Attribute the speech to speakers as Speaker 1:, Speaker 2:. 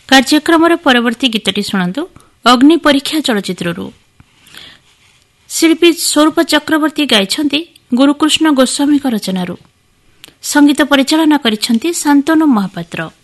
Speaker 1: କାର୍ଯ୍ୟକ୍ରମର ପରବର୍ତ୍ତୀ ଗୀତଟି ଶୁଣନ୍ତୁ ଅଗ୍ନି ପରୀକ୍ଷା ଚଳଚ୍ଚିତ୍ରରୁ। ଶିଳ୍ପୀ ସ୍ୱରୂପ ଚକ୍ରବର୍ତ୍ତୀ ଗାଇଛନ୍ତି ଗୁରୁକୃଷ୍ଣ ଗୋସ୍ୱାମୀଙ୍କ ରଚନାରୁ। ସଙ୍ଗୀତ ପରିଚାଳନା କରିଛନ୍ତି ଶାନ୍ତନୁ ମହାପାତ୍ର।